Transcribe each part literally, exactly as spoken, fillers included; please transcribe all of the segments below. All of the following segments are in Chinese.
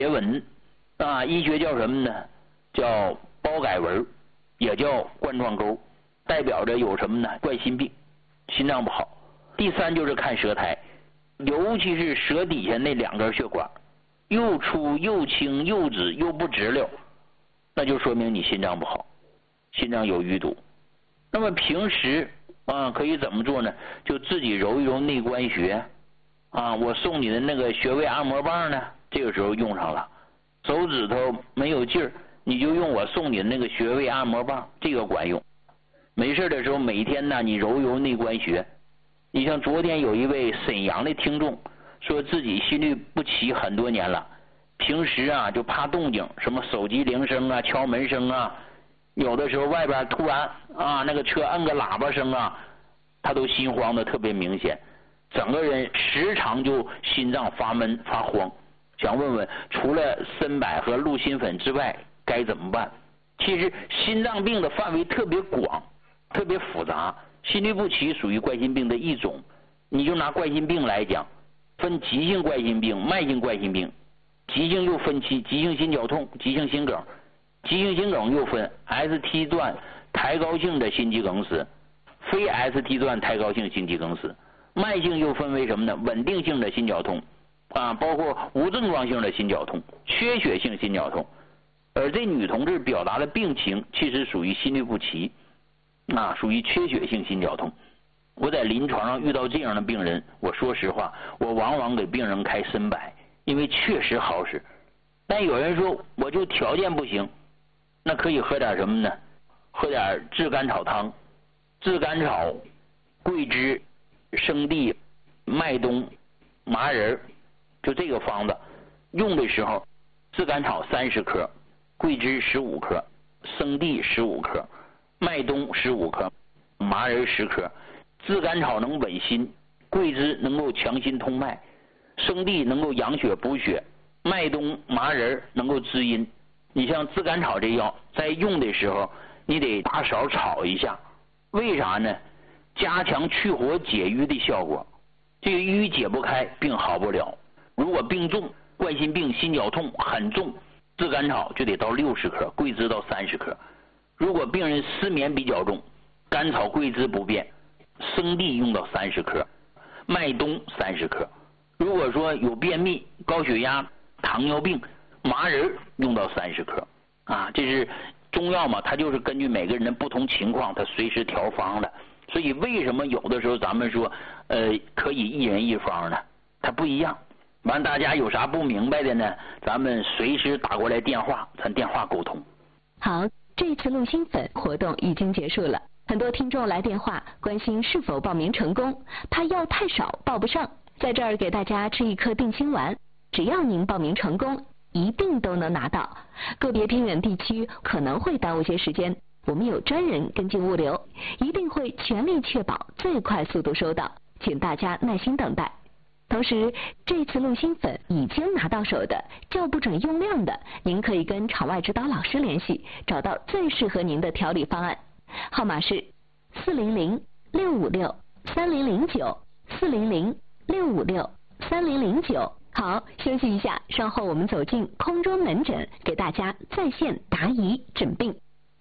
斜纹啊，医学叫什么呢？叫包改纹，也叫冠状沟，代表着有什么呢？冠心病，心脏不好。第三就是看舌苔，尤其是舌底下那两根血管，又粗又青又紫又不直溜，那就说明你心脏不好，心脏有淤堵。那么平时啊，可以怎么做呢？就自己揉一揉内关穴啊。我送你的那个穴位按摩棒呢，这个时候用上了。手指头没有劲儿，你就用我送你的那个穴位按摩棒，这个管用。没事的时候，每天呢，你揉一揉内关穴。你像昨天有一位沈阳的听众，说自己心律不齐很多年了，平时啊就怕动静，什么手机铃声啊、敲门声啊，有的时候外边突然啊那个车摁个喇叭声啊，他都心慌的特别明显，整个人时常就心脏发闷发慌。想问问，除了参柏和鹿心粉之外，该怎么办？其实心脏病的范围特别广，特别复杂。心律不齐属于冠心病的一种。你就拿冠心病来讲，分急性冠心病、慢性冠心病。急性又分期，急性心绞痛、急性心梗。急性心梗又分 S T 段抬高性的心肌梗死，非 S T 段抬高性心肌梗死。慢性又分为什么呢？稳定性的心绞痛啊，包括无症状性的心绞痛、缺血性心绞痛。而这女同志表达的病情其实属于心律不齐啊，属于缺血性心绞痛。我在临床上遇到这样的病人，我说实话，我往往给病人开参柏，因为确实好使。但有人说我就条件不行，那可以喝点什么呢？喝点炙甘草汤，炙甘草、桂枝、生地、麦冬、麻仁，就这个方子。用的时候，炙甘草三十克，桂枝十五克，生地十五克，麦冬十五克，麻仁十克。炙甘草能稳心，桂枝能够强心通脉，生地能够养血补血，麦冬、麻仁能够滋阴。你像炙甘草这药，在用的时候，你得大勺炒一下，为啥呢？加强去火解瘀的效果。这个瘀解不开，病好不了。如果病重，冠心病、心绞痛很重，炙甘草就得到六十克，桂枝到三十克。如果病人失眠比较重，甘草、桂枝不变，生地用到三十克，麦冬三十克。如果说有便秘、高血压、糖尿病，麻仁用到三十克。啊，这是中药嘛，它就是根据每个人的不同情况，它随时调方的。所以为什么有的时候咱们说，呃，可以一人一方呢？它不一样。完，大家有啥不明白的呢？咱们随时打过来电话，咱电话沟通。 好，这次鹿心粉活动已经结束了。很多听众来电话关心是否报名成功，怕药太少报不上，在这儿给大家吃一颗定心丸，只要您报名成功，一定都能拿到。个别偏远地区可能会耽误些时间，我们有专人跟进物流，一定会全力确保最快速度收到，请大家耐心等待。同时，这次鹿心粉已经拿到手的，叫不准用量的，您可以跟场外指导老师联系，找到最适合您的调理方案。号码是四零零六五六三零零九，四零零六五六三零零九。好，休息一下，稍后我们走进空中门诊，给大家在线答疑诊病。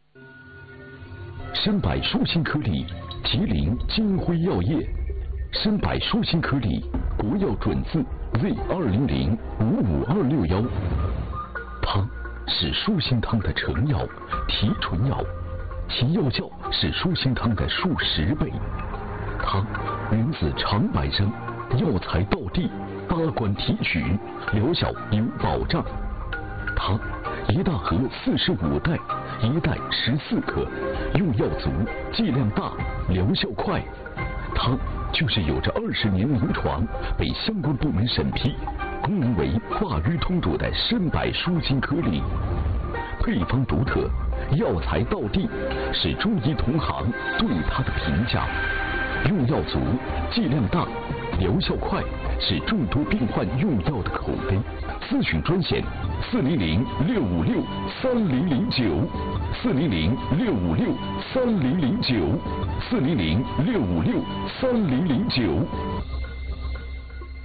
参柏舒心颗粒，吉林金辉药业。参柏舒心颗粒，国药准字 Z 二零零五五二六幺。它是舒心汤的成药，提纯药。其药效是舒心汤的数十倍。它源自长柏山，药材到地，八关提取，疗效有保障。它一大盒四十五袋，一袋十四克，用药足，剂量大，疗效快。它就是有着二十年临床，被相关部门审批，功能为化瘀通堵的参柏舒心颗粒。配方独特，药材到地，是中医同行对它的评价。用药足，剂量大，疗效快，是众多病患用药的口碑。咨询专线：四零零六五六三零零九，四零零六五六三零零九，四零零六五六三零零九。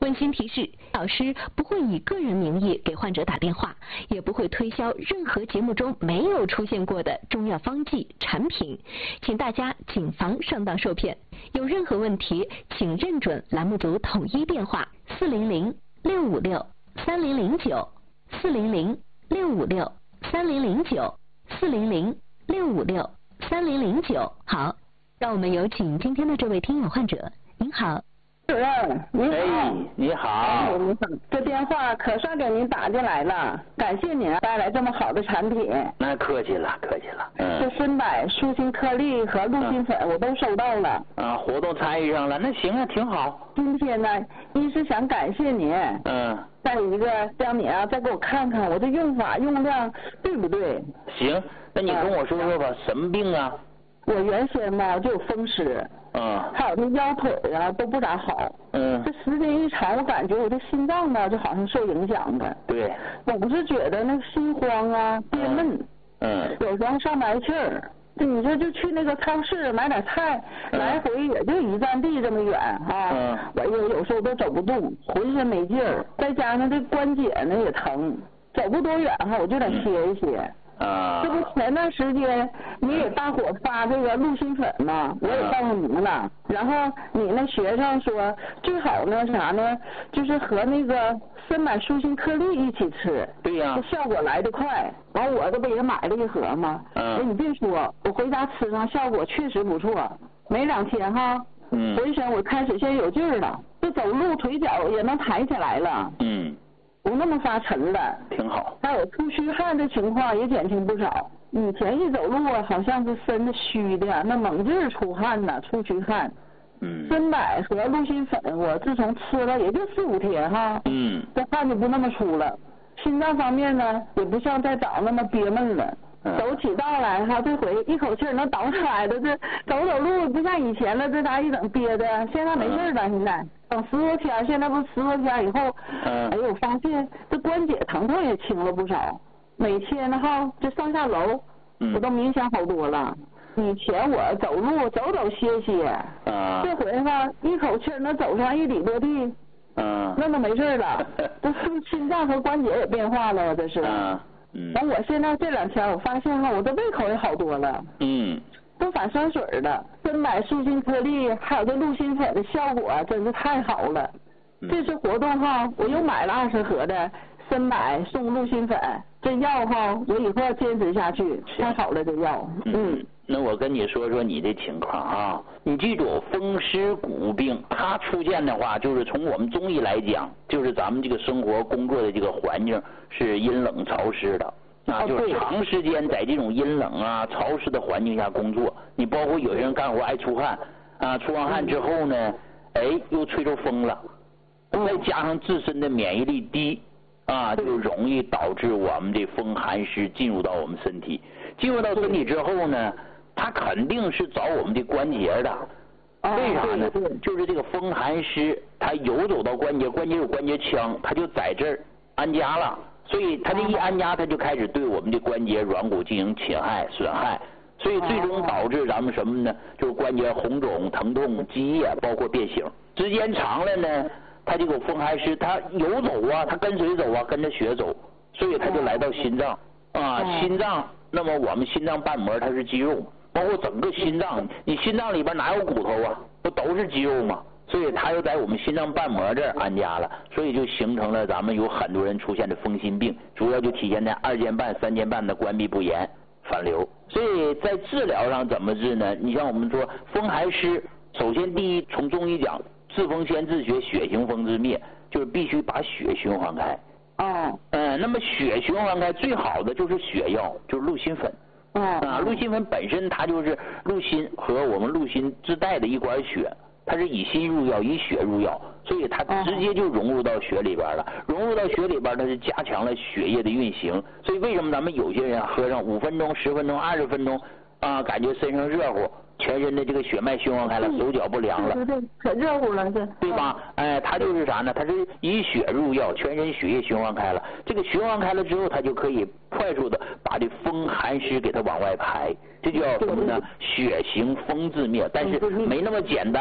温馨提示：老师不会以个人名义给患者打电话，也不会推销任何节目中没有出现过的中药方剂产品，请大家谨防上当受骗。有任何问题，请认准栏目组统一电话：四零零六五六三零零九，四零零六五六三零零九，四零零六五六三零零九。好，让我们有请今天的这位听友患者。您好。 主任，你好。 哎，你好。 哎，你好，这电话可算给您打进来了，感谢您带来这么好的产品。 那客气了，客气了。嗯。 这参柏舒心颗粒和鹿心粉我都收到了。 啊，活动参与上了，那行啊，挺好。 今天呢，一是想感谢您。 嗯。 再一个，让你啊再给我看看我这用法用量对不对？ 行，那你跟我说说吧，嗯、什么病啊？ 我原先吧就有风湿。 嗯， 还有那腰腿啊都不咋好。嗯，这时间一长，我感觉我这心脏呢就好像受影响的。 对， 总是觉得那个心慌啊、憋闷。嗯，有时候上不来气儿。你说就去那个超市买点菜，嗯、来回也就一站地这么远啊。嗯，我有有时候都走不动，浑身没劲儿，再加上这关节呢也疼，走不多远哈我就得歇一歇。嗯啊，这不前段时间你给大伙发这个鹿心粉嘛，我也告诉你们了。然后你那学生说最好呢啥呢，就是和那个参柏舒心颗粒一起吃。 对呀、啊， 这效果来得快。完我这不也买了一盒吗？嗯。哎，你别说，我回家吃上效果确实不错。没两天哈，嗯，浑身我开始现在有劲儿了，这走路腿脚也能抬起来了。嗯。不那么发沉了， 挺好。 还有出虚汗的情况也减轻不少。以前一走路啊，好像是身子虚的，那猛劲儿出汗呐，出虚汗。嗯。参柏和鹿心粉，我自从吃了也就四五天哈，嗯，这汗就不那么出了。心脏方面呢，也不像再早那么憋闷了。嗯、走起道来哈，这回一口气能倒出来的，这走走路不像以前了，这咋一整憋的，现在没事了，现在。等十多天，现在不十多天以后，嗯、哎呦，我发现这关节疼痛也轻了不少。每天呢哈，这上下楼，嗯、我都明显好多了。以前我走路走走歇歇，啊、这回哈一口气能走上一里多地，嗯、那都没事了。这是不是心脏和关节也变化了？这是。嗯。嗯。完，我现在这两天我发现哈，我的胃口也好多了。嗯。都反酸水了，参柏舒心颗粒还有这鹿心粉的效果真是太好了。嗯、这次活动哈，我又买了二十盒的参柏送鹿心粉，这药哈我以后要坚持下去，太好了这药。嗯。 嗯，那我跟你说说你的情况啊，你记住，风湿骨病它出现的话，就是从我们中医来讲，就是咱们这个生活工作的这个环境是阴冷潮湿的。啊，就是长时间在这种阴冷啊、潮湿的环境下工作，你包括有些人干活爱出汗，啊，出完汗之后呢，哎，又吹着风了，再加上自身的免疫力低，啊，就容易导致我们这风寒湿进入到我们身体，进入到身体之后呢，它肯定是找我们的关节的，为啥呢？就是这个风寒湿，它游走到关节，关节有关节腔，它就在这儿安家了。所以它这一安家，它就开始对我们的关节软骨进行侵害、损害，所以最终导致咱们什么呢？就是关节红肿、疼痛、积液，包括变形。时间长了呢，它这个风寒湿，它游走啊，它跟谁走啊？跟着血走，所以它就来到心脏啊。心脏，那么我们心脏瓣膜它是肌肉，包括整个心脏，你心脏里边哪有骨头啊？不都是肌肉吗？所以它又在我们心脏瓣膜这儿安家了，所以就形成了咱们有很多人出现的风心病，主要就体现在二尖瓣、三尖瓣的关闭不严、反流。所以在治疗上怎么治呢？你像我们说风寒湿，首先第一，从中医讲，治风先治血，血行风自灭，就是必须把血循环开。哦。嗯，那么血循环开最好的就是血药，就是鹿心粉。哦。啊，鹿心粉本身它就是鹿心和我们鹿心自带的一管血。它是以心入药，以血入药，所以它直接就融入到血里边了。融入到血里边，它是加强了血液的运行。所以为什么咱们有些人喝上五分钟、十分钟、二十分钟，啊，感觉身上热乎，全身的这个血脉循环开了，手脚不凉了， 对对，可热乎了，这对吧？哎，它就是啥呢？它是以血入药，全身血液循环开了。这个循环开了之后，它就可以快速的把这风寒湿给它往外排，这叫什么呢？血行风自灭，但是没那么简单。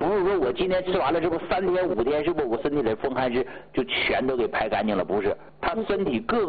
不是说我今天吃完了之后三天五天是不是我身体里风寒湿就全都给排干净了？不是，他身体各个